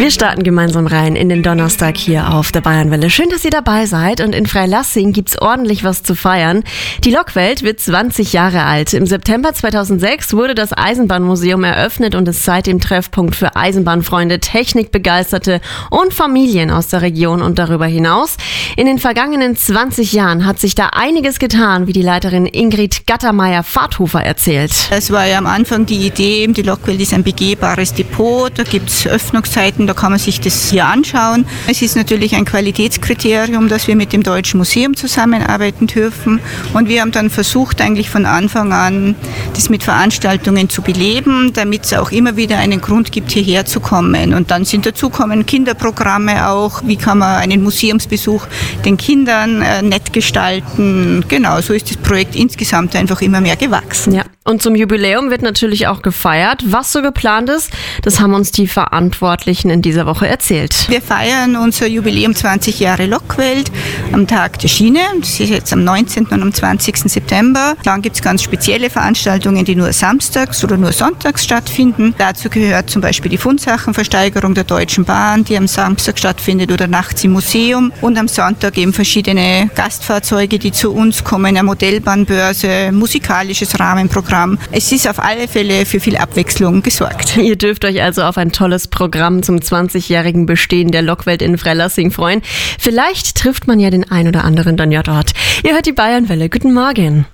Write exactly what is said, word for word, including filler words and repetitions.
Wir starten gemeinsam rein in den Donnerstag hier auf der Bayernwelle. Schön, dass ihr dabei seid, und in Freilassing gibt's ordentlich was zu feiern. Die Lokwelt wird zwanzig Jahre alt. Im September zweitausendsechs wurde das Eisenbahnmuseum eröffnet und ist seitdem Treffpunkt für Eisenbahnfreunde, Technikbegeisterte und Familien aus der Region und darüber hinaus. In den vergangenen zwanzig Jahren hat sich da einiges getan, wie die Leiterin Ingrid Gattermeier-Fahrthofer erzählt. Es war ja am Anfang die Idee, die Lokwelt ist ein begehbares Depot, da gibt's Öffnungszeiten, da kann man sich das hier anschauen. Es ist natürlich ein Qualitätskriterium, dass wir mit dem Deutschen Museum zusammenarbeiten dürfen, und wir haben dann versucht, eigentlich von Anfang an das mit Veranstaltungen zu beleben, damit es auch immer wieder einen Grund gibt, hierher zu kommen. Und dann sind dazu kommen Kinderprogramme auch, wie kann man einen Museumsbesuch den Kindern äh, nett gestalten. Genau, so ist das Projekt insgesamt einfach immer mehr gewachsen. Ja. Und zum Jubiläum wird natürlich auch gefeiert. Was so geplant ist, das haben uns die Verantwortlichen in dieser Woche erzählt. Wir feiern unser Jubiläum zwanzig Jahre Lokwelt am Tag der Schiene. Das ist jetzt am neunzehnten und am zwanzigsten September. Dann gibt es ganz spezielle Veranstaltungen, die nur samstags oder nur sonntags stattfinden. Dazu gehört zum Beispiel die Fundsachenversteigerung der Deutschen Bahn, die am Samstag stattfindet, oder nachts im Museum. Und am Sonntag eben verschiedene Gastfahrzeuge, die zu uns kommen, eine Modellbahnbörse, musikalisches Rahmenprogramm. Es ist auf alle Fälle für viel Abwechslung gesorgt. Ihr dürft euch also auf ein tolles Programm zum zwanzigjährigen Bestehen der Lokwelt in Freilassing freuen. Vielleicht trifft man ja den ein oder anderen dann ja dort. Ihr hört die Bayernwelle. Guten Morgen.